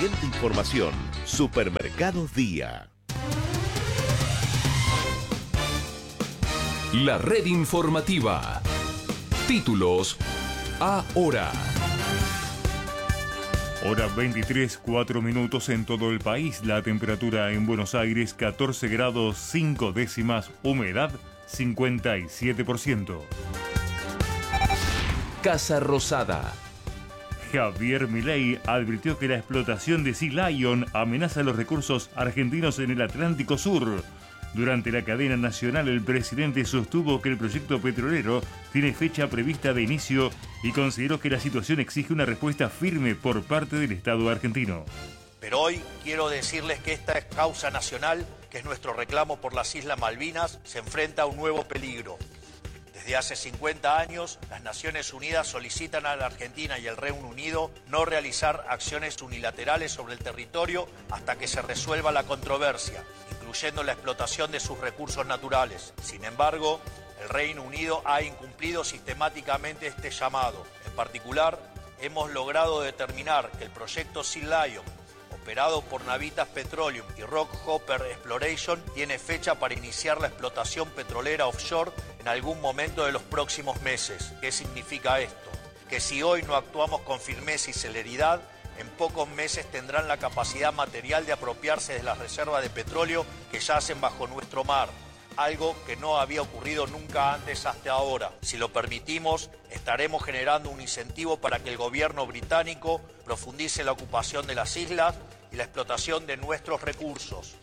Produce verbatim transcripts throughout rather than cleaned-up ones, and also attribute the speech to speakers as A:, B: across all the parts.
A: siguiente información. Supermercados Día.
B: La red informativa. Títulos ahora.
C: Hora veintitrés, cuatro minutos en todo el país. La temperatura en Buenos Aires catorce grados cinco décimas. Humedad cincuenta y siete por ciento.
B: Casa Rosada.
C: Javier Milei advirtió que la explotación de Sea Lion amenaza los recursos argentinos en el Atlántico Sur. Durante la cadena nacional, el presidente sostuvo que el proyecto petrolero tiene fecha prevista de inicio y consideró que la situación exige una respuesta firme por parte del Estado argentino.
D: Pero hoy quiero decirles que esta causa nacional, que es nuestro reclamo por las Islas Malvinas, se enfrenta a un nuevo peligro. Desde hace cincuenta años, las Naciones Unidas solicitan a la Argentina y al Reino Unido no realizar acciones unilaterales sobre el territorio hasta que se resuelva la controversia, incluyendo la explotación de sus recursos naturales. Sin embargo, el Reino Unido ha incumplido sistemáticamente este llamado. En particular, hemos logrado determinar que el proyecto Sea Lion, operado por Navitas Petroleum y Rockhopper Exploration, tiene fecha para iniciar la explotación petrolera offshore en algún momento de los próximos meses. ¿Qué significa esto? Que si hoy no actuamos con firmeza y celeridad, en pocos meses tendrán la capacidad material de apropiarse de las reservas de petróleo que yacen bajo nuestro mar, algo que no había ocurrido nunca antes hasta ahora. Si lo permitimos, estaremos generando un incentivo para que el gobierno británico profundice la ocupación de las islas y la explotación de nuestros recursos.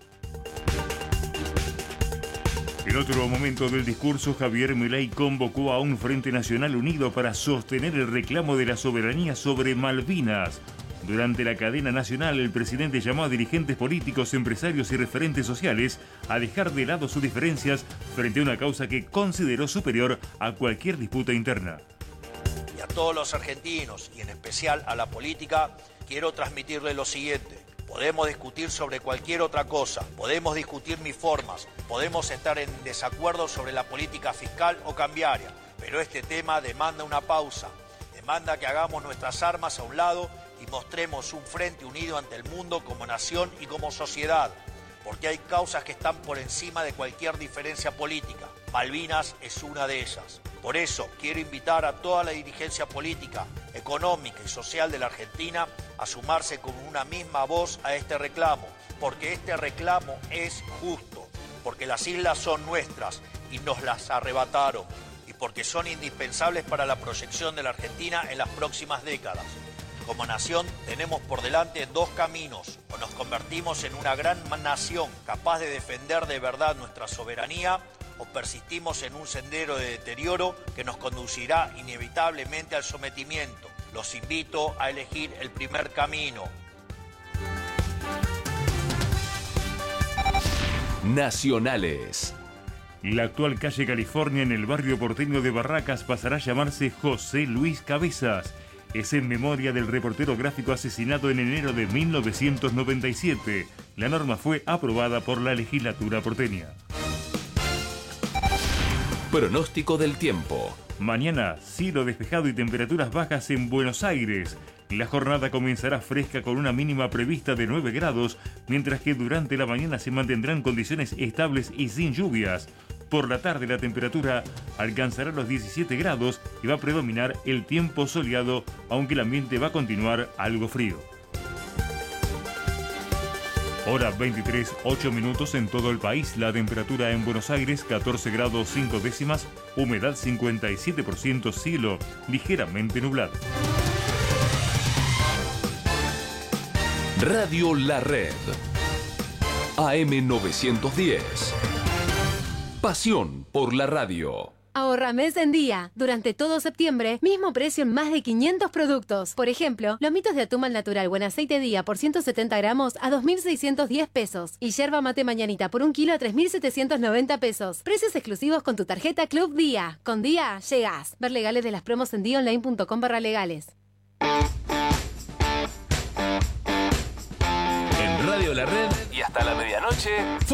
C: En otro momento del discurso, Javier Milei convocó a un Frente Nacional unido para sostener el reclamo de la soberanía sobre Malvinas. Durante la cadena nacional, el presidente llamó a dirigentes políticos, empresarios y referentes sociales a dejar de lado sus diferencias frente a una causa que consideró superior a cualquier disputa interna.
D: Y a todos los argentinos, y en especial a la política, quiero transmitirle lo siguiente. Podemos discutir sobre cualquier otra cosa, podemos discutir mis formas, podemos estar en desacuerdo sobre la política fiscal o cambiaria, pero este tema demanda una pausa, demanda que hagamos nuestras armas a un lado y mostremos un frente unido ante el mundo como nación y como sociedad, porque hay causas que están por encima de cualquier diferencia política. Malvinas es una de ellas. Por eso quiero invitar a toda la dirigencia política, económica y social de la Argentina a sumarse con una misma voz a este reclamo, porque este reclamo es justo, porque las islas son nuestras y nos las arrebataron, y porque son indispensables para la proyección de la Argentina en las próximas décadas. Como nación tenemos por delante dos caminos: o nos convertimos en una gran nación capaz de defender de verdad nuestra soberanía, o persistimos en un sendero de deterioro que nos conducirá inevitablemente al sometimiento. Los invito a elegir el primer camino.
B: Nacionales.
C: La actual calle California en el barrio porteño de Barracas pasará a llamarse José Luis Cabezas. Es en memoria del reportero gráfico asesinado en enero de mil novecientos noventa y siete. La norma fue aprobada por la legislatura porteña.
B: Pronóstico del tiempo.
C: Mañana, cielo despejado y temperaturas bajas en Buenos Aires. La jornada comenzará fresca con una mínima prevista de nueve grados, mientras que durante la mañana se mantendrán condiciones estables y sin lluvias. Por la tarde la temperatura alcanzará los diecisiete grados y va a predominar el tiempo soleado, aunque el ambiente va a continuar algo frío. Hora veintitrés, ocho minutos en todo el país. La temperatura en Buenos Aires catorce grados cinco décimas, humedad cincuenta y siete por ciento, cielo ligeramente nublado.
B: Radio La Red. A M novecientos diez. Pasión por la radio.
E: Ahorra mes en día. Durante todo septiembre, mismo precio en más de quinientos productos. Por ejemplo, lomitos de atún al natural buen aceite día por ciento setenta gramos a dos mil seiscientos diez pesos. Y yerba mate mañanita por un kilo a tres mil setecientos noventa pesos. Precios exclusivos con tu tarjeta Club Día. Con Día, llegás. Ver legales de las promos en día online punto com barra legales.
B: En Radio La Red y hasta la medianoche,